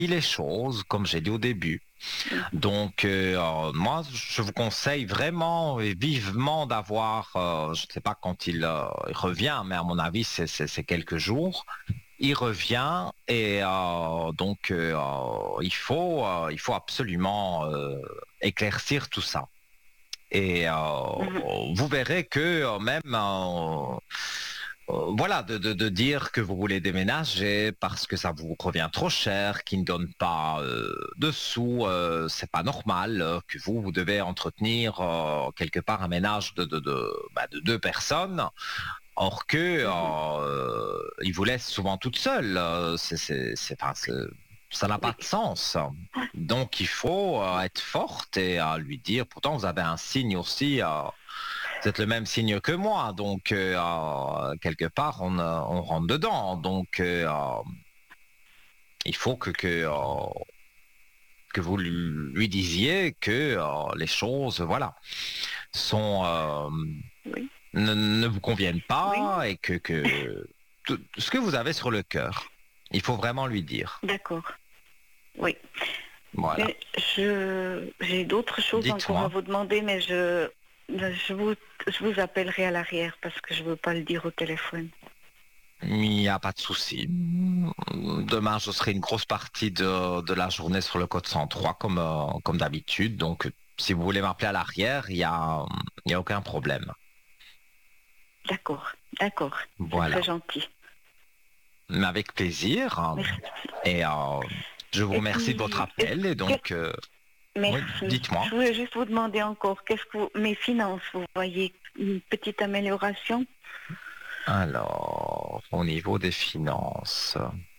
les choses, comme j'ai dit au début. Donc, moi, je vous conseille vraiment et vivement d'avoir, je ne sais pas quand il revient, mais à mon avis, c'est quelques jours. Il revient et il faut absolument éclaircir tout ça. Et Mhm. vous verrez que même voilà, de dire que vous voulez déménager parce que ça vous revient trop cher, qu'ils ne donnent pas de sous, c'est pas normal que vous devez entretenir quelque part un ménage de deux personnes, or que Mhm. ils vous laissent souvent toute seule. Ça n'a pas Oui. de sens. Donc il faut être forte et lui dire, pourtant vous avez un signe aussi. Vous êtes le même signe que moi, donc quelque part on rentre dedans. Donc il faut que vous lui disiez que les choses, voilà, sont Oui. ne vous conviennent Oui. pas et que tout ce que vous avez sur le cœur, il faut vraiment lui dire. D'accord. Oui. Voilà. Mais j'ai d'autres choses encore à Dites-moi. vous demander, mais je vous, je vous appellerai à l'arrière parce que je veux pas le dire au téléphone. Il n'y a pas de souci. Demain, je serai une grosse partie de la journée sur le code 103 comme d'habitude. Donc, si vous voulez m'appeler à l'arrière, il y a aucun problème. D'accord. D'accord. C'est très Voilà. gentil. Mais avec plaisir. Merci. Et je vous Et remercie de votre puis, appel. Et donc, oui, merci. Je dites-moi. voulais juste vous demander encore, mes finances, vous voyez une petite amélioration? Alors, au niveau des finances.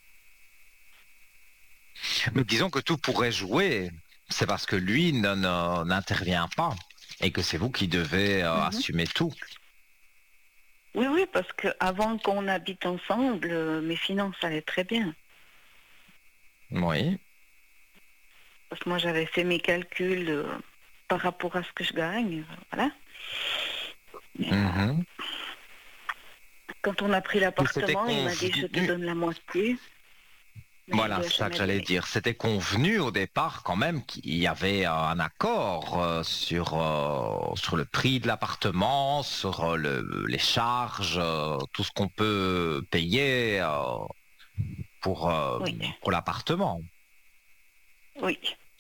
Mais disons que tout pourrait jouer. C'est parce que lui n'intervient pas et que c'est vous qui devez Mhm. assumer tout. Oui, oui, parce que avant qu'on habite ensemble, mes finances allaient très bien. Oui. Parce que moi, j'avais fait mes calculs par rapport à ce que je gagne. Voilà. Mais, Mhm. quand on a pris Et c'était l'appartement, il m'a dit, je te convenu. donne la moitié. Mais il Voilà, lui a c'est ça que jamais j'allais donné. dire. C'était convenu au départ quand même qu'il y avait un accord sur le prix de l'appartement, sur les charges, tout ce qu'on peut payer pour, euh, Oui, pour l'appartement. oui.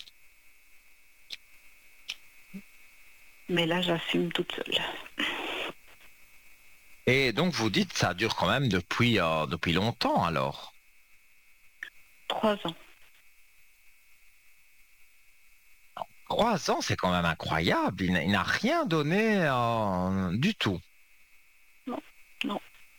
Mais là, j'assume toute seule. Et donc vous dites ça dure quand même depuis longtemps alors. 3 ans. 3 ans, c'est quand même incroyable. Il n'a rien donné du tout. Non, non.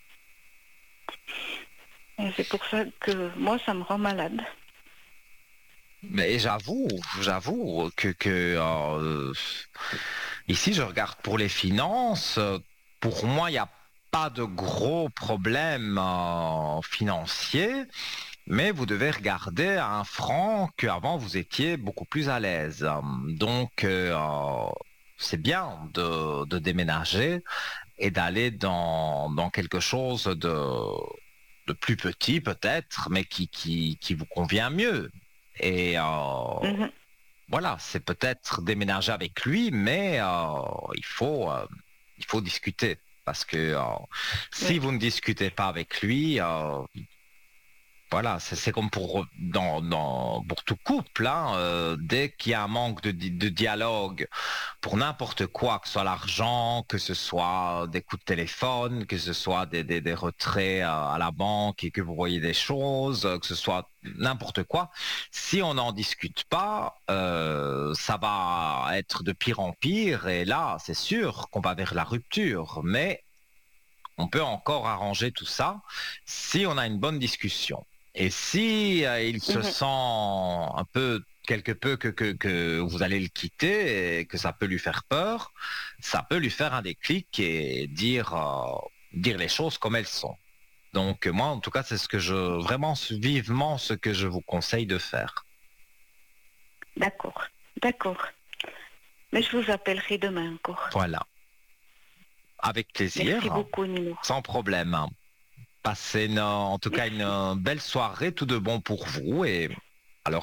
Et c'est pour ça que moi, ça me rend malade. Mais j'avoue que ici, je regarde pour les finances. Pour moi, il n'y a pas de gros problèmes financiers, mais vous devez regarder à un franc qu'avant, vous étiez beaucoup plus à l'aise. Donc, c'est bien de déménager et d'aller dans quelque chose de plus petit peut-être, mais qui vous convient mieux. Et Mhm, voilà, c'est peut-être déménager avec lui, mais il faut discuter. Parce que si oui. vous ne discutez pas avec lui, voilà, c'est comme pour tout couple, hein, dès qu'il y a un manque de dialogue pour n'importe quoi, que ce soit l'argent, que ce soit des coups de téléphone, que ce soit des retraits à la banque et que vous voyez des choses, que ce soit n'importe quoi, si on n'en discute pas, ça va être de pire en pire et là, c'est sûr qu'on va vers la rupture, mais on peut encore arranger tout ça si on a une bonne discussion. Et si il se Mhm. sent un peu, quelque peu que vous allez le quitter et que ça peut lui faire peur, ça peut lui faire un déclic et dire les choses comme elles sont. Donc moi, en tout cas, c'est vraiment vivement ce que je vous conseille de faire. D'accord, d'accord. Mais je vous appellerai demain encore. Voilà. Avec Merci plaisir, beaucoup, Nino. sans problème. Passez en tout cas une Merci. belle soirée, tout de bon pour vous et